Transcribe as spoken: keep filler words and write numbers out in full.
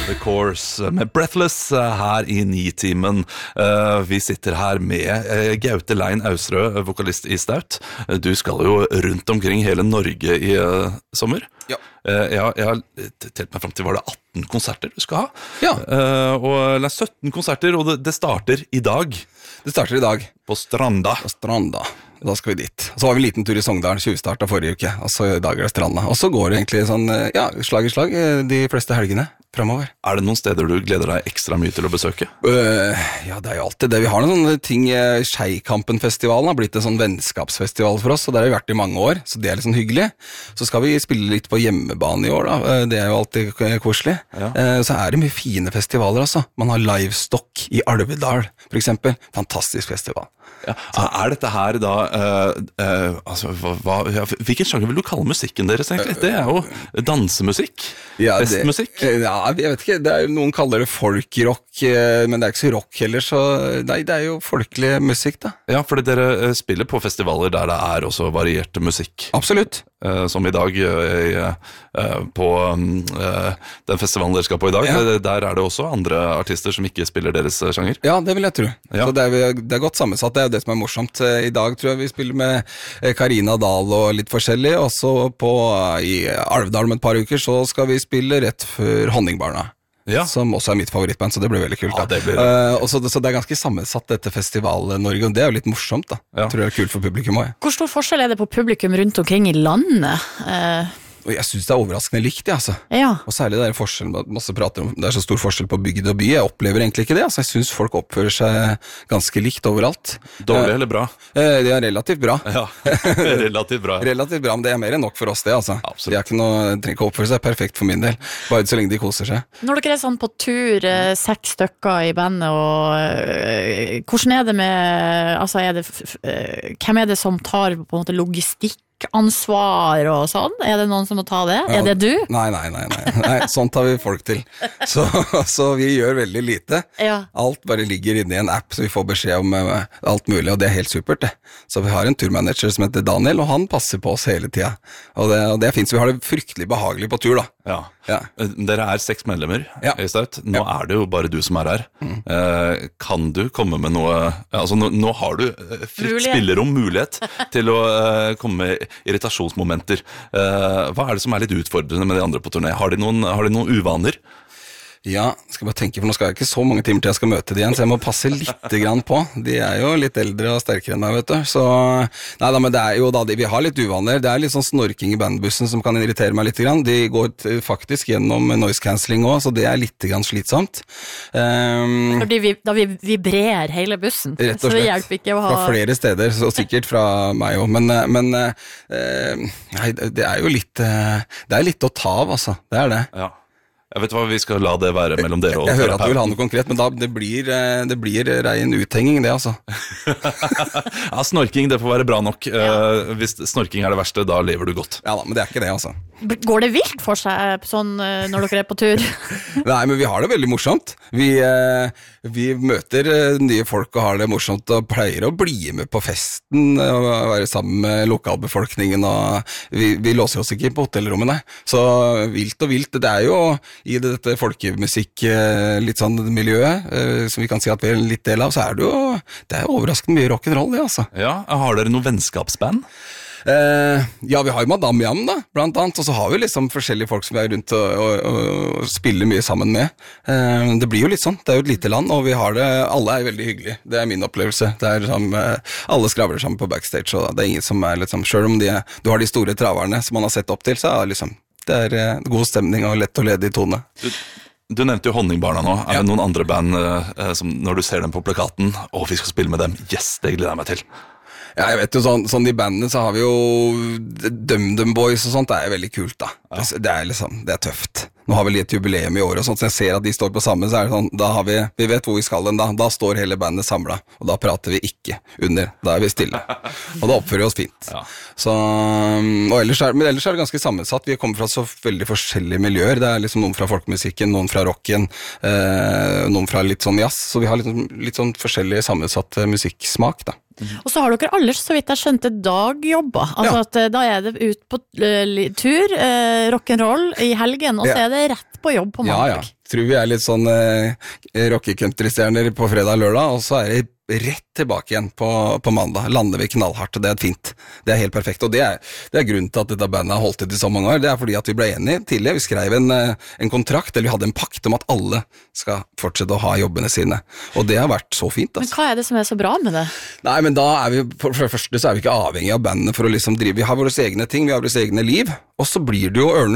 The Course med Breathless her i Nitimen. Vi sitter her med Gaute Lein Ausrød, vokalist i Staut. Du skal jo rundt omkring hele Norge i sommer. Ja. Jeg har, jeg har telt meg frem til, var det atten konserter du skal ha? Ja. Og det er sytten konserter, og det, det starter i dag. Det starter i dag. På Stranda. På Stranda. Da skal vi dit. Så var vi en liten tur i Sogndal, tjuvstart av forrige uke, og så i dag er det Stranda. Og så går det egentlig sånn, ja, slag i slag de fleste helgene fremover. Er det noen steder du gleder deg ekstra mye til å besøke? Uh, ja, det er jo alltid det. Vi har noen sånne ting. Skeikampen-festivalen har blitt en sånn vennskapsfestival for oss, og det har vi vært i mange år, så det er litt sånn hyggelig. Så skal vi spille litt på hjemmebane i år da, det er jo alltid koselig. Ja. Uh, så er det mye fine festivaler altså. Man har Livestock i Alvedal, for eksempel. Fantastisk festival. Ja. Er dette her da uh, uh, altså, hva, ja, hvilken sjanger vil du kalle musikken deres egentlig? Det er jo dansemusikk, ja, festmusikk. Det, ja, jeg vet ikke, det er, noen kaller det folkrock, men det er ikke så rock heller, så nei, det er jo folkelig musikk da. Ja, fordi dere spiller på festivaler der det er også variert musikk. Absolutt. Uh, som i dag uh, uh, på uh, den festivalen dere skal på i dag, ja. Der er det også andre artister som ikke spiller deres sjanger. Ja, det vil jeg tro. Ja. Så det er, det er godt sammensatt, det er det som er morsomt. I dag tror jeg vi spiller med Karina Dahl og litt forskjellig, og så på, i Alvdal om et par uker så skal vi spille rett før Honningbarna. Ja. Som også er mitt favorittband, så det blir veldig kult. Ja, det blir... uh, og så, så det er ganske sammensatt dette Festival-Norge, og det er jo litt morsomt da. Ja. Jeg tror det er kult for publikum også. Hvor stor forskjell er det på publikum rundt omkring i landet? Uh... Og jeg synes det er overraskende likt, ja, altså. Ja. Og særlig det er forskjellen, masse prater om, det er så stor forskjell på bygd og by, jeg opplever egentlig ikke det, altså. Jeg synes folk oppfører seg ganske likt overalt. Dårlig eller bra? Eh, det er relativt bra. Ja, relativt bra. Relativt bra, men det er mer enn nok for oss det, altså. Absolutt. De er ikke noe, trenger ikke oppføre seg perfekt for min del, bare så lenge de koser seg. Når dere er sånn på tur, eh, seks stykker i bandet, og eh, hvordan er det med, altså er det, eh, hvem er det som tar på en måte logistikk? Ansvar og sånn? Er det noen som må ta det? Ja, er det du? Nei, nei, nei, nei. nei sånn tar vi folk til. Så, så vi gjør veldig lite. Ja. Alt bare ligger inne i en app, så vi får beskjed om uh, alt mulig, og det er helt supert det. Så vi har en turmanager som heter Daniel, og han passer på oss hele tiden. Og det, og det finnes, vi har det fryktelig behagelig på tur da. Ja. Ja. Dere er seks medlemmer ja. i Staut. Nå ja. er det jo bare du som er her. Mm. Eh, kan du komme med noe, altså nå, nå har du fritt mulighet. spillerom, mulighet til å eh, komme med irritasjonsmomenter. Eh, hva er det som er litt utfordrende med de andre på turné? Har de noen, har de noen uvaner? Ja, skal bare tenke, for nå skal jeg ikke så mange timer til jeg skal møte de igjen, så jeg må passe litt grann på. De er jo litt eldre og sterkere enn meg, vet du. Så, nei da, men det er jo da, vi har litt uvaner. Det er litt sånn snorking i bandbussen som kan irritere meg litt grann. De går t- faktisk gjennom noise cancelling også, så det er litt grann slitsomt. Um, Fordi vi, da vi vibrerer hele bussen, rett og slett. Så det hjelper ikke å ha... Fra flere steder, så sikkert fra meg også. Men, men uh, nei, det er jo litt, uh, det er litt å ta av, altså. Det er det. Ja. Jeg vet hva, vi skal la det være mellom dere og Jeg hører at du vil ha noe konkret, men da, det blir, det blir rein uthenging det, altså. Ja, snorking, det får være bra nok. Ja. Hvis snorking er det verste, da lever du godt. Ja da, men det er ikke det, altså. Går det vilt for seg sånn når dere er på tur? Nei, men vi har det veldig morsomt. Vi, vi møter nye folk og har det morsomt og pleier å bli med på festen og være sammen med lokalbefolkningen, og vi, vi låser oss ikke på hotellrommet, nei. Så vilt og vilt, det er jo i dette folkemusikk litt sånn miljøet, som vi kan si at vi er en litt del av, så er det jo, det er overraskende mye rock'n'roll, det altså. Ja, har dere noe vennskapsband? Uh, ja, vi har jo Madame Jam da, blant annet, og så har vi liksom forskjellige folk som vi er rundt og, og, og spiller mye sammen med. Uh, det blir jo litt sånn, det er jo et lite land, og vi har det, alle er veldig hyggelige, det er min opplevelse. Det er sånn, uh, alle skravler sammen på backstage, og det er ingen som er liksom, selv om de, du har de store traverne som man har sett opp til, så er det liksom, det er uh, god stemning og lett og ledig tone. Du, du nevnte jo Honningbarna nå, er det noen andre band uh, som når du ser dem på plakaten, å, vi skal spille med dem, yes, det gleder jeg meg til. Ja, jeg vet jo, sånn, sånn i bandene så har vi jo Dum-Dum Boys og sånt, det er jo veldig kult da. Ja. Det er liksom, det er tøft. Nå har vi litt jubileum i år og sånt, så jeg ser at de står på samme, så er det sånn, da har vi, vi vet hvor vi skal den da, da står hele bandet samlet, og da prater vi ikke under, da er vi stille, og da oppfører vi oss fint. Ja. Så, og ellers er, men ellers er det ganske sammensatt, vi kommer fra så veldig forskjellige miljøer, det er liksom noen fra folkemusikken, noen fra rocken, eh, noen fra litt sånn jazz, så vi har litt, litt sånn forskjellig sammensatt musikksmak da. Og så har dere aldri, så vidt jeg skjønte, dagjobber. Altså Ja. at eh, da er det ut på eh, li- tur, eh, rock'n'roll i helgen, og så Ja. er det rett på jobb på Ja, mandag. ja. Tror vi er litt sånn eh, rockecountry-stjerner på fredag og lørdag, og så er det rett tilbake igjen på, på mandag. Lander vi knallhardt, og det er fint. Det er helt perfekt, og det er, det er grunnen til at dette bandet har holdt ut i så mange år. Det er fordi at vi ble enige tidligere. Vi skrev en, eh, en kontrakt, eller vi hadde en pakt om at alle skal fortsette å ha jobbene sine. Og det har vært så fint, Men altså. hva er det som er så bra med det? Nei, men da er vi, for det første så er vi ikke avhengig av bandene for å liksom drive. Vi har våre egne ting, vi har våre egne liv, og så blir det jo ørne